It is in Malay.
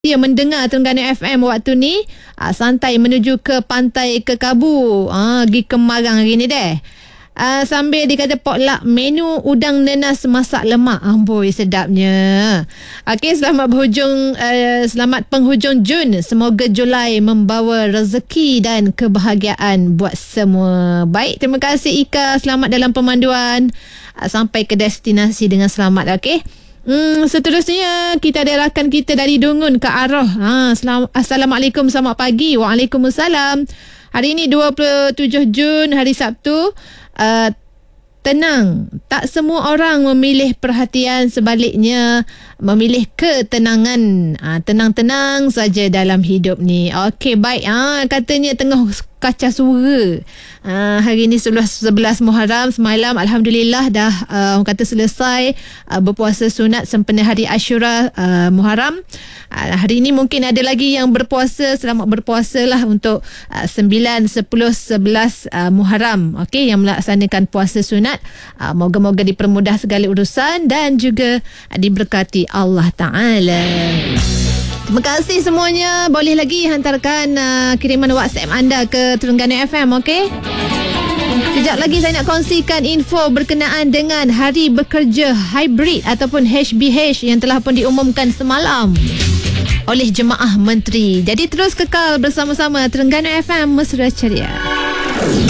Dia mendengar Terengganu FM waktu ni santai menuju ke pantai Kekabu, pergi ke Marang hari ni deh. Sambil dia kata potluck menu udang nenas masak lemak. Amboi sedapnya. Okey, selamat penghujung Jun. Semoga Julai membawa rezeki dan kebahagiaan buat semua. Baik, terima kasih Ika. Selamat dalam pemanduan sampai ke destinasi dengan selamat. Okey. Seterusnya kita ada rakan kita dari Dungun ke Arah. Assalamualaikum, selamat pagi. Waalaikumsalam. Hari ini 27 Jun, hari Sabtu. Tenang, tak semua orang memilih perhatian, sebaliknya memilih ketenangan. Tenang-tenang saja dalam hidup ni. Okey, baik. Katanya tengah kacau suara. Hari ni 11 Muharram, semalam Alhamdulillah dah orang kata selesai berpuasa sunat sempena hari Ashura Muharram. Hari ini mungkin ada lagi yang berpuasa. Selamat berpuasa lah untuk 9, 10, 11 Muharram, okey, yang melaksanakan puasa sunat. Moga-moga dipermudah segala urusan dan juga diberkati Allah Ta'ala. Terima kasih semuanya. Boleh lagi hantarkan kiriman WhatsApp anda ke Terengganu FM, okey? Sekejap lagi saya nak kongsikan info berkenaan dengan Hari Bekerja Hybrid ataupun HBH yang telah pun diumumkan semalam oleh Jemaah Menteri. Jadi terus kekal bersama-sama Terengganu FM Mesra Ceria.